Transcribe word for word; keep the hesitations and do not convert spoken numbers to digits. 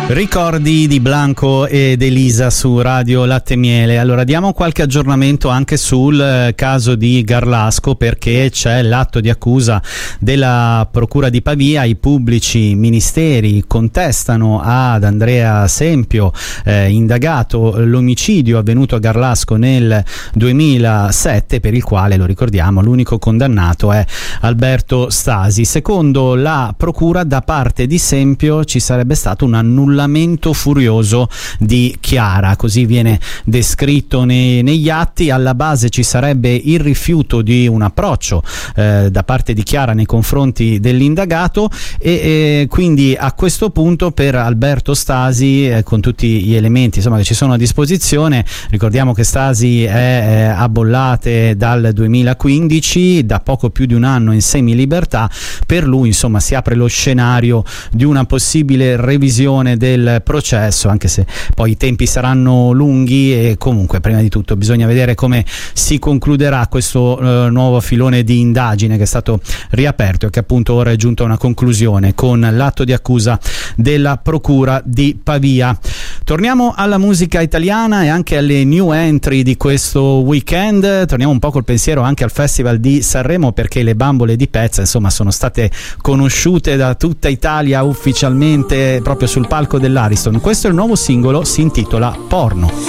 Ricordi di Blanco ed Elisa su Radio Latte e Miele. Allora diamo qualche aggiornamento anche sul eh, caso di Garlasco, perché c'è l'atto di accusa della Procura di Pavia. I pubblici ministeri contestano ad Andrea Sempio, eh, indagato, l'omicidio avvenuto a Garlasco nel duemilasette, per il quale, lo ricordiamo, l'unico condannato è Alberto Stasi. Secondo la Procura, da parte di Sempio ci sarebbe stato un annullamento furioso di Chiara, così viene descritto nei, negli atti. Alla base ci sarebbe il rifiuto di un approccio eh, da parte di Chiara nei confronti dell'indagato e, e quindi a questo punto per Alberto Stasi, eh, con tutti gli elementi insomma che ci sono a disposizione, ricordiamo che Stasi è eh, a bollate dal duemilaquindici, da poco più di un anno in semilibertà. Per lui insomma si apre lo scenario di una possibile revisione del processo, anche se poi i tempi saranno lunghi e comunque prima di tutto bisogna vedere come si concluderà questo eh, nuovo filone di indagine che è stato riaperto e che appunto ora è giunto a una conclusione con l'atto di accusa della Procura di Pavia. Torniamo alla musica italiana e anche alle new entry di questo weekend. Torniamo un po' col pensiero anche al Festival di Sanremo, perché le bambole di Pezza insomma sono state conosciute da tutta Italia ufficialmente proprio sul palco dell'Ariston. Questo è il nuovo singolo, si intitola Porno.